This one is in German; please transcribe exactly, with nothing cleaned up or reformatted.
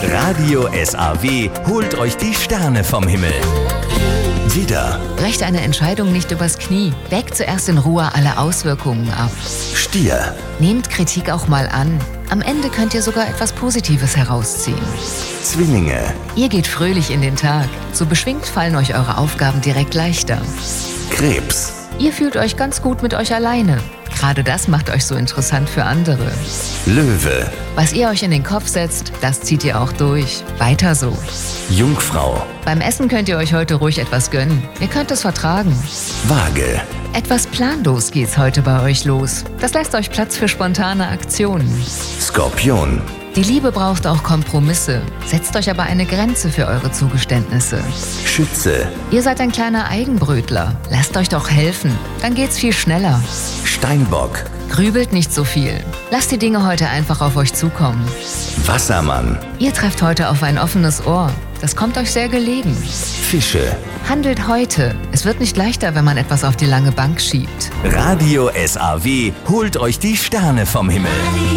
Radio S A W holt euch die Sterne vom Himmel. Widder, Brecht eine Entscheidung nicht übers Knie. Wägt zuerst in Ruhe alle Auswirkungen ab. Stier, Nehmt Kritik auch mal an. Am Ende könnt ihr sogar etwas Positives herausziehen. Zwillinge, Ihr geht fröhlich in den Tag. So beschwingt fallen euch eure Aufgaben direkt leichter. Krebs, Ihr fühlt euch ganz gut mit euch alleine. Gerade das macht euch so interessant für andere. Löwe, Was ihr euch in den Kopf setzt, das zieht ihr auch durch. Weiter so. Jungfrau, Beim Essen könnt ihr euch heute ruhig etwas gönnen. Ihr könnt es vertragen. Waage, Etwas planlos geht's heute bei euch los. Das lässt euch Platz für spontane Aktionen. Skorpion, Die Liebe braucht auch Kompromisse. Setzt euch aber eine Grenze für eure Zugeständnisse. Schütze, Ihr seid ein kleiner Eigenbrötler. Lasst euch doch helfen. Dann geht's viel schneller. Steinbock, Grübelt nicht so viel. Lasst die Dinge heute einfach auf euch zukommen. Wassermann, Ihr trefft heute auf ein offenes Ohr. Das kommt euch sehr gelegen. Fische. Handelt heute. Es wird nicht leichter, wenn man etwas auf die lange Bank schiebt. Radio S A W holt euch die Sterne vom Himmel.